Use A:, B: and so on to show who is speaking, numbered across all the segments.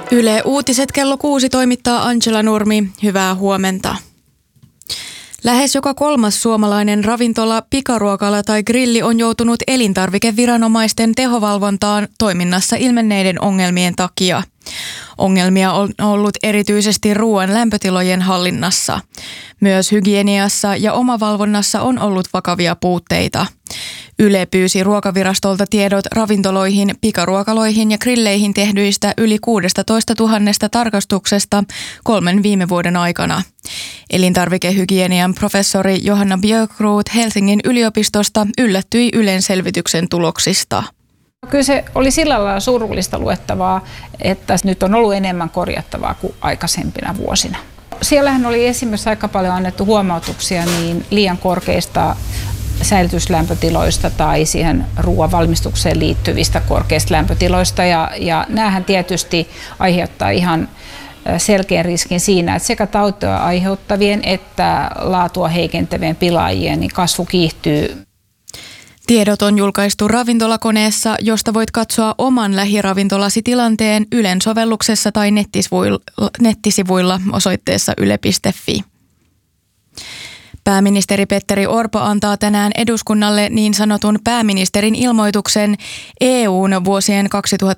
A: Yle Uutiset kello 6 toimittaa Angela Nurmi. Hyvää huomenta. Lähes joka kolmas suomalainen ravintola, pikaruokala tai grilli on joutunut elintarvikeviranomaisten tehovalvontaan toiminnassa ilmenneiden ongelmien takia. Ongelmia on ollut erityisesti ruoan lämpötilojen hallinnassa. Myös hygieniassa ja omavalvonnassa on ollut vakavia puutteita. Yle pyysi Ruokavirastolta tiedot ravintoloihin, pikaruokaloihin ja grilleihin tehdyistä yli 16 000 tarkastuksesta 3 viime vuoden aikana. Elintarvikehygienian professori Johanna Björkroth Helsingin yliopistosta yllättyi Ylen selvityksen tuloksista.
B: Kyllä se oli sillä lailla surullista luettavaa, että nyt on ollut enemmän korjattavaa kuin aikaisempina vuosina. Siellähän oli esimerkiksi aika paljon annettu huomautuksia niin liian korkeista säilytyslämpötiloista tai siihen ruoan valmistukseen liittyvistä korkeista lämpötiloista. Ja näähän tietysti aiheuttaa ihan selkeän riskin siinä, että sekä tautia aiheuttavien että laatua heikentävien pilaajien niin kasvu kiihtyy.
A: Tiedot on julkaistu ravintolakoneessa, josta voit katsoa oman lähiravintolasi tilanteen Ylen sovelluksessa tai nettisivuilla osoitteessa yle.fi. Pääministeri Petteri Orpo antaa tänään eduskunnalle niin sanotun pääministerin ilmoituksen EU:n vuosien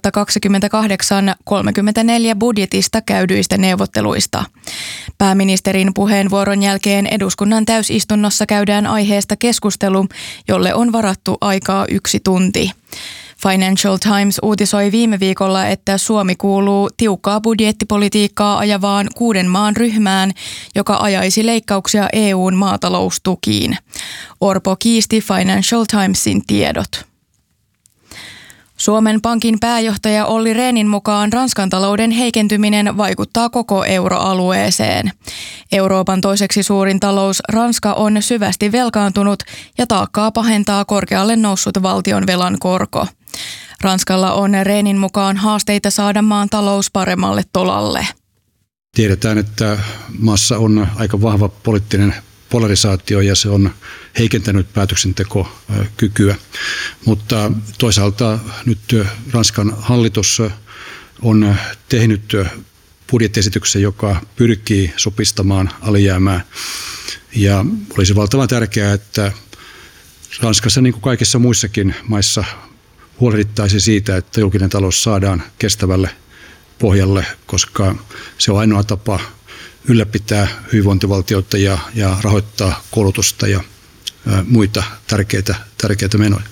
A: 2028-34 budjetista käydyistä neuvotteluista. Pääministerin puheenvuoron jälkeen eduskunnan täysistunnossa käydään aiheesta keskustelu, jolle on varattu aikaa 1 tunti. Financial Times uutisoi viime viikolla, että Suomi kuuluu tiukkaa budjettipolitiikkaa ajavaan 6 maan ryhmään, joka ajaisi leikkauksia EU:n maataloustukiin. Orpo kiisti Financial Timesin tiedot. Suomen Pankin pääjohtaja Olli Rehnin mukaan Ranskan talouden heikentyminen vaikuttaa koko euroalueeseen. Euroopan toiseksi suurin talous Ranska on syvästi velkaantunut ja taakkaa pahentaa korkealle noussut valtion velan korko. Ranskalla on Rehnin mukaan haasteita saada maan talous paremmalle tolalle.
C: Tiedetään, että maassa on aika vahva poliittinen polarisaatio ja se on heikentänyt päätöksentekokykyä, mutta toisaalta nyt Ranskan hallitus on tehnyt budjettiesityksen, joka pyrkii supistamaan alijäämää ja olisi valtavan tärkeää, että Ranskassa niin kuin kaikissa muissakin maissa huolehdittaisiin siitä, että julkinen talous saadaan kestävälle pohjalle, koska se on ainoa tapa ylläpitää hyvinvointivaltiota ja rahoittaa koulutusta ja muita tärkeitä menoja.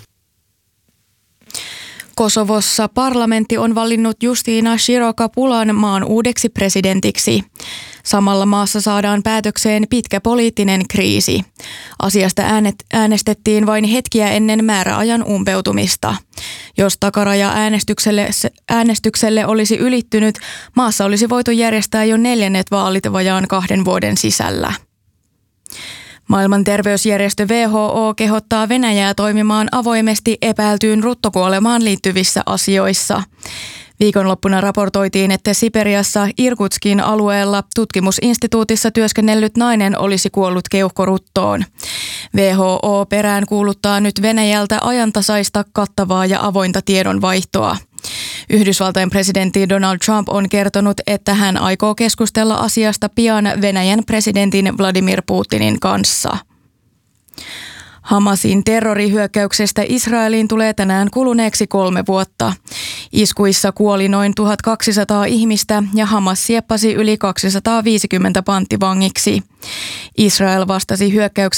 A: Kosovossa parlamentti on valinnut Justiina Shirokapulan maan uudeksi presidentiksi. Samalla maassa saadaan päätökseen pitkä poliittinen kriisi. Asiasta äänestettiin vain hetkiä ennen määräajan umpeutumista. Jos takaraja äänestykselle olisi ylittynyt, maassa olisi voitu järjestää jo 4. vaalit vajaan 2 vuoden sisällä. Maailman terveysjärjestö WHO kehottaa Venäjää toimimaan avoimesti epäiltyyn ruttokuolemaan liittyvissä asioissa. Viikonloppuna raportoitiin, että Siperiassa Irkutskin alueella tutkimusinstituutissa työskennellyt nainen olisi kuollut keuhkoruttoon. WHO peräänkuuluttaa nyt Venäjältä ajantasaista, kattavaa ja avointa tiedonvaihtoa. Yhdysvaltain presidentti Donald Trump on kertonut, että hän aikoo keskustella asiasta pian Venäjän presidentin Vladimir Putinin kanssa. Hamasin terrorihyökkäyksestä Israeliin tulee tänään kuluneeksi 3 vuotta. Iskuissa kuoli noin 1200 ihmistä ja Hamas sieppasi yli 250 panttivangiksi. Israel vastasi hyökkäykseen